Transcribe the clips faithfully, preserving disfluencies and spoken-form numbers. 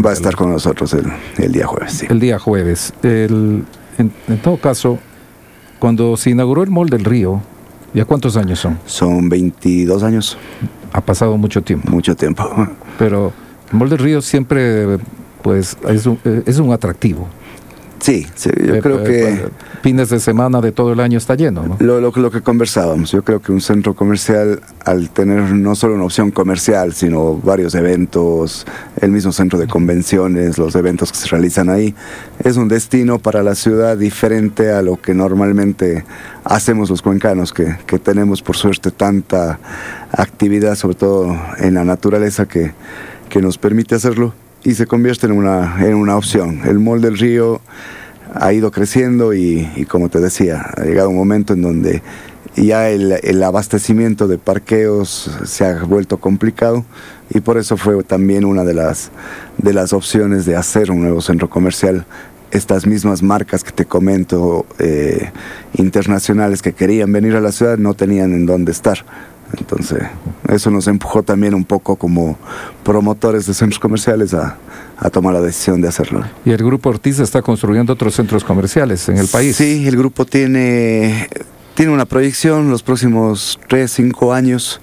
Juan Va a Carlos. estar con nosotros el, el día jueves, sí. El día jueves. El, en, en todo caso, cuando se inauguró el Mall del Río, ¿ya cuántos años son? Son veintidós años, Ha pasado mucho tiempo. mucho tiempo. Pero el Mall del Río siempre pues es un, es un atractivo. Sí, sí, yo Eh, creo eh, que fines de semana de todo el año está lleno, ¿no? lo, lo, lo que conversábamos, yo creo que un centro comercial, al tener no solo una opción comercial, sino varios eventos, el mismo centro de convenciones, los eventos que se realizan ahí, es un destino para la ciudad diferente a lo que normalmente hacemos los cuencanos, que, que tenemos por suerte tanta actividad, sobre todo en la naturaleza, que, que nos permite hacerlo. Y se convierte en una, en una opción. El Mall del Río ha ido creciendo y, y como te decía, ha llegado un momento en donde ya el, el abastecimiento de parqueos se ha vuelto complicado y por eso fue también una de las, de las opciones de hacer un nuevo centro comercial. Estas mismas marcas que te comento, eh, internacionales, que querían venir a la ciudad, no tenían en dónde estar. Entonces, eso nos empujó también un poco como promotores de centros comerciales a, a tomar la decisión de hacerlo. Y el Grupo Ortiz está construyendo otros centros comerciales en el país. Sí, el grupo tiene, tiene una proyección los próximos tres, cinco años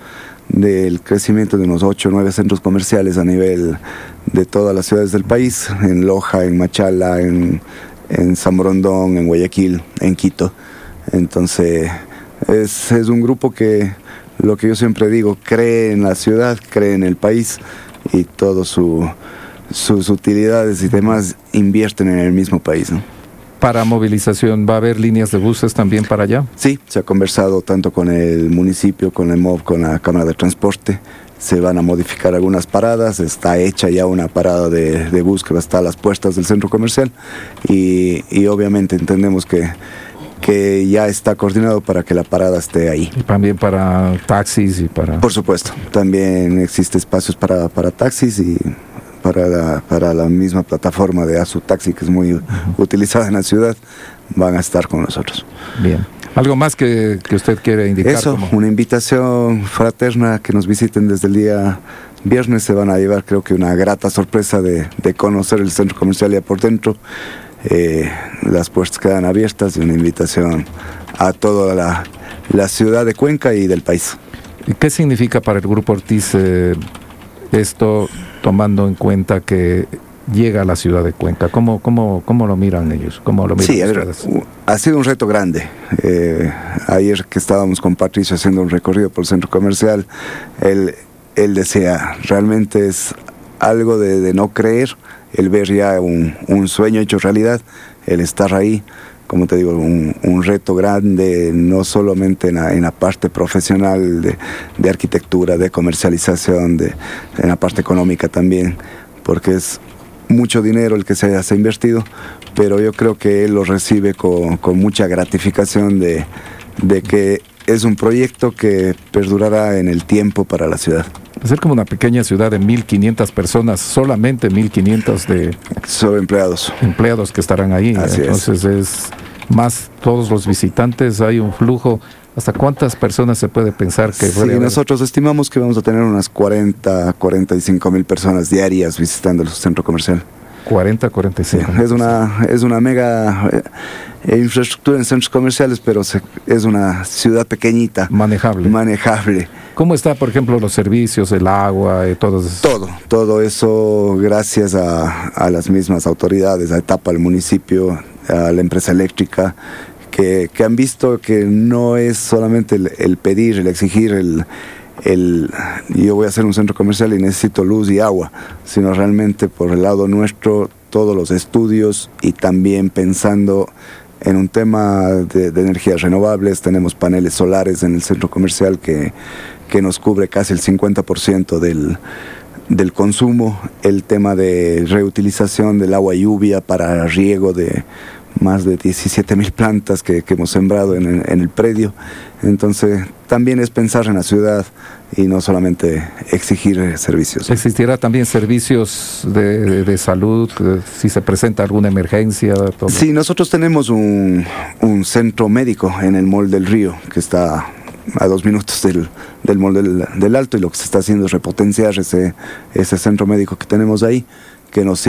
del crecimiento de unos ocho o nueve centros comerciales a nivel de todas las ciudades del país, en Loja, en Machala, en, en San Borondón, en Guayaquil, en Quito. Entonces, es, es un grupo que, lo que yo siempre digo, cree en la ciudad, cree en el país y todas su, sus utilidades y demás invierten en el mismo país, ¿no? Para movilización, ¿va a haber líneas de buses también para allá? Sí, se ha conversado tanto con el municipio, con el M O V, con la Cámara de Transporte. Se van a modificar algunas paradas, está hecha ya una parada de, de bus que va a estar a las puertas del centro comercial y, y obviamente entendemos que que ya está coordinado para que la parada esté ahí. Y también para taxis y para... Por supuesto, también existe espacios para, para taxis y para la, para la misma plataforma de Asu Taxi, que es muy uh-huh. utilizada en la ciudad, van a estar con nosotros. Bien. ¿Algo más que, que usted quiere indicar? Eso, como... una invitación fraterna, que nos visiten desde el día viernes. Se van a llevar, creo que, una grata sorpresa de, de conocer el centro comercial ya por dentro. Eh, las puertas quedan abiertas y una invitación a toda la, la ciudad de Cuenca y del país. ¿Y qué significa para el Grupo Ortiz eh, esto, tomando en cuenta que llega a la ciudad de Cuenca? ¿Cómo, cómo, cómo lo miran ellos? ¿Cómo lo miran sí, a ver, ha sido un reto grande. Eh, ayer que estábamos con Patricio haciendo un recorrido por el centro comercial, él, él decía, realmente es algo de, de no creer, el ver ya un, un sueño hecho realidad, el estar ahí, como te digo, un, un reto grande, no solamente en la, en la parte profesional de, de arquitectura, de comercialización, de, en la parte económica también, porque es mucho dinero el que se, se ha invertido, pero yo creo que él lo recibe con, con mucha gratificación de, de que es un proyecto que perdurará en el tiempo para la ciudad. Ser como una pequeña ciudad de mil quinientas personas, solamente mil quinientos de solo empleados. empleados que estarán ahí. Así Entonces es. es más todos los visitantes, hay un flujo. ¿Hasta cuántas personas se puede pensar que sí, puede haber? Nosotros estimamos que vamos a tener unas cuarenta, cuarenta y cinco mil personas diarias visitando el centro comercial. cuarenta, cuarenta y cinco. Sí, es una es una mega eh, infraestructura en centros comerciales, pero se, es una ciudad pequeñita. Manejable. Manejable. ¿Cómo está, por ejemplo, los servicios, el agua, y todo eso? Todo, todo eso gracias a, a las mismas autoridades, a Etapa, al municipio, a la empresa eléctrica, que, que han visto que no es solamente el, el pedir, el exigir, el, el yo voy a hacer un centro comercial y necesito luz y agua, sino realmente por el lado nuestro, todos los estudios y también pensando en un tema de, de energías renovables. Tenemos paneles solares en el centro comercial que, que nos cubre casi el cincuenta por ciento del, del consumo, el tema de reutilización del agua lluvia para riego de más de diecisiete mil plantas que, que hemos sembrado en, en el predio. Entonces también es pensar en la ciudad y no solamente exigir servicios. ¿Existirá también servicios de, de, de salud, si se presenta alguna emergencia? Todo? Sí, nosotros tenemos un, un centro médico en el Mall del Río, que está a dos minutos del, del Mall del, del Alto, y lo que se está haciendo es repotenciar ese, ese centro médico que tenemos ahí, que nos